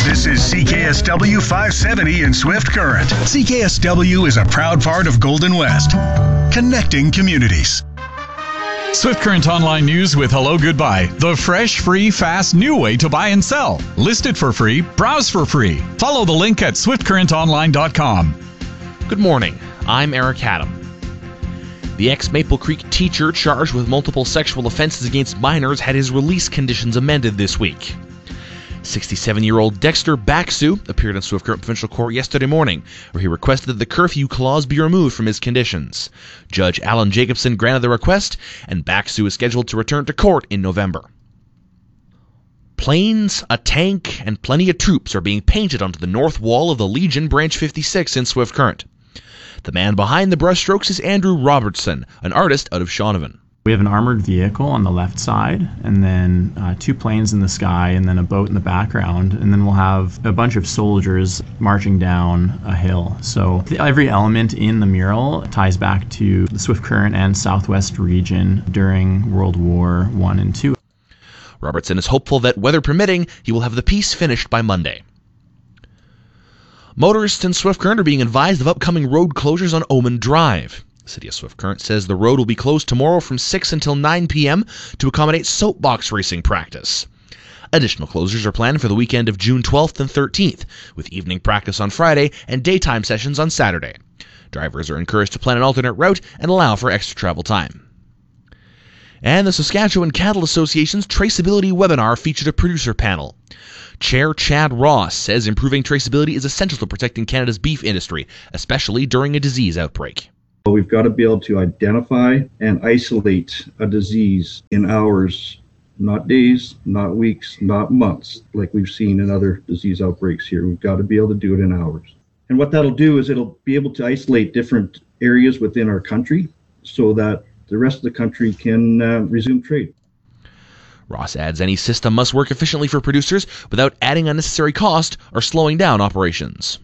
This is CKSW 570 in Swift Current. CKSW is a proud part of Golden West, connecting communities. Swift Current Online News with Hello Goodbye. The fresh, free, fast, new way to buy and sell. List it for free, browse for free. Follow the link at swiftcurrentonline.com. Good morning. I'm Eric Haddam. The ex-Maple Creek teacher charged with multiple sexual offenses against minors had his release conditions amended this week. 67-year-old Dexter Baksu appeared in Swift Current Provincial Court yesterday morning, where he requested that the curfew clause be removed from his conditions. Judge Alan Jacobson granted the request, and Baksu is scheduled to return to court in November. Planes, a tank, and plenty of troops are being painted onto the north wall of the Legion Branch 56 in Swift Current. The man behind the brushstrokes is Andrew Robertson, an artist out of Shaunavon. We have an armored vehicle on the left side, and then 2 planes in the sky, and then a boat in the background, and then we'll have a bunch of soldiers marching down a hill. So every element in the mural ties back to the Swift Current and Southwest region during World War I and II. Robertson is hopeful that, weather permitting, he will have the piece finished by Monday. Motorists in Swift Current are being advised of upcoming road closures on Oman Drive. The City of Swift Current says the road will be closed tomorrow from 6 until 9 p.m. to accommodate soapbox racing practice. Additional closures are planned for the weekend of June 12th and 13th, with evening practice on Friday and daytime sessions on Saturday. Drivers are encouraged to plan an alternate route and allow for extra travel time. And the Saskatchewan Cattle Association's traceability webinar featured a producer panel. Chair Chad Ross says improving traceability is essential to protecting Canada's beef industry, especially during a disease outbreak. We've got to be able to identify and isolate a disease in hours, not days, not weeks, not months, like we've seen in other disease outbreaks here. We've got to be able to do it in hours. And what that'll do is it'll be able to isolate different areas within our country so that the rest of the country can resume trade. Ross adds any system must work efficiently for producers without adding unnecessary cost or slowing down operations.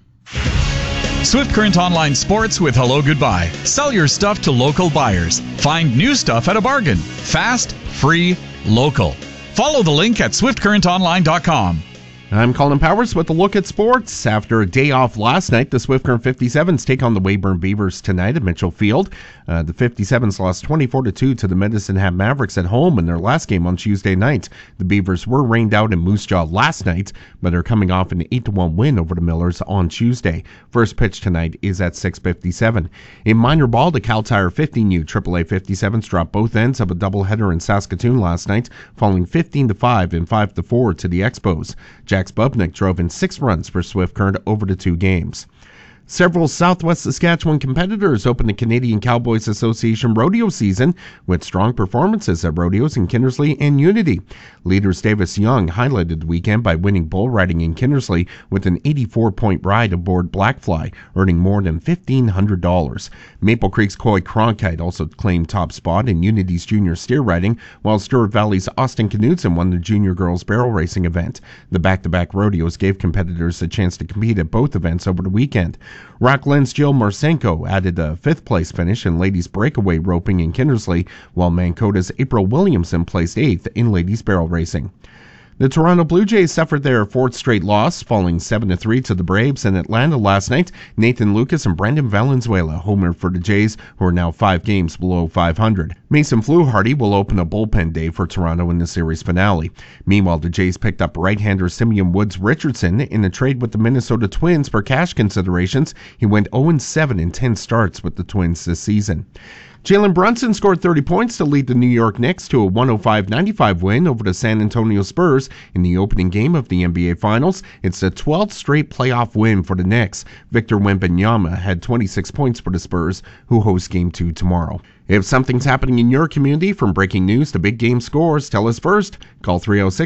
Swift Current Online Sports with Hello Goodbye. Sell your stuff to local buyers. Find new stuff at a bargain. Fast, free, local. Follow the link at swiftcurrentonline.com. I'm Colin Powers with a look at sports. After a day off last night, the Swift Current 57s take on the Weyburn Beavers tonight at Mitchell Field. The 57s lost 24-2 to the Medicine Hat Mavericks at home in their last game on Tuesday night. The Beavers were rained out in Moose Jaw last night, but are coming off an 8-1 win over the Millers on Tuesday. First pitch tonight is at 6:57. In minor ball, the Cal Tire 15U AAA 57s dropped both ends of a doubleheader in Saskatoon last night, falling 15-5 and 5-4 to the Expos. Jax Bubnick drove in 6 runs for Swift Current over the 2 games. Several Southwest Saskatchewan competitors opened the Canadian Cowboys Association rodeo season with strong performances at rodeos in Kindersley and Unity. Leaders Davis Young highlighted the weekend by winning bull riding in Kindersley with an 84-point ride aboard Blackfly, earning more than $1,500. Maple Creek's Coy Cronkite also claimed top spot in Unity's junior steer riding, while Stewart Valley's Austin Knudsen won the junior girls barrel racing event. The back-to-back rodeos gave competitors a chance to compete at both events over the weekend. Rockland's Jill Marsenko added a 5th-place finish in ladies breakaway roping in Kindersley, while Mankota's April Williamson placed 8th in ladies barrel racing. The Toronto Blue Jays suffered their 4th straight loss, falling 7-3 to the Braves in Atlanta last night. Nathan Lucas and Brendan Valenzuela homered for the Jays, who are now 5 games below 500. Mason Fluharty will open a bullpen day for Toronto in the series finale. Meanwhile, the Jays picked up right-hander Simeon Woods Richardson in a trade with the Minnesota Twins for cash considerations. He went 0-7 in 10 starts with the Twins this season. Jalen Brunson scored 30 points to lead the New York Knicks to a 105-95 win over the San Antonio Spurs in the opening game of the NBA Finals. It's the 12th straight playoff win for the Knicks. Victor Wembanyama had 26 points for the Spurs, who host Game 2 tomorrow. If something's happening in your community, from breaking news to big game scores, tell us first. Call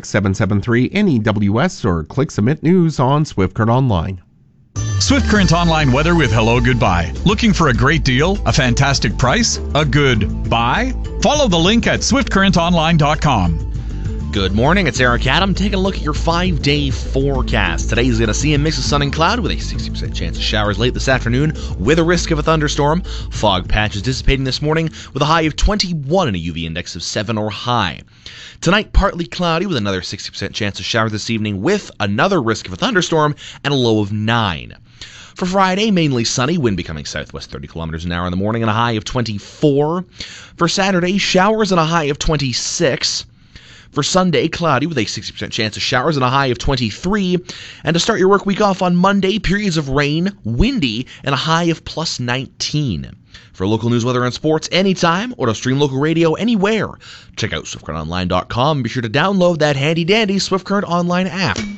306-773-NEWS or click Submit News on Swift Current Online. Swift Current Online weather with Hello Goodbye. Looking for a great deal, a fantastic price, a good buy? Follow the link at swiftcurrentonline.com. Good morning, it's Eric Adam taking a look at your 5-day forecast. Today is going to see a mix of sun and cloud with a 60% chance of showers late this afternoon with a risk of a thunderstorm. Fog patches dissipating this morning with a high of 21 and a UV index of 7 or high. Tonight, partly cloudy with another 60% chance of showers this evening with another risk of a thunderstorm and a low of 9. For Friday, mainly sunny, wind becoming southwest 30 kilometers an hour in the morning and a high of 24. For Saturday, showers and a high of 26. For Sunday, cloudy with a 60% chance of showers and a high of 23. And to start your work week off on Monday, periods of rain, windy, and a high of plus 19. For local news, weather, and sports anytime, or to stream local radio anywhere, check out SwiftCurrentOnline.com and be sure to download that handy-dandy Swift Current Online app.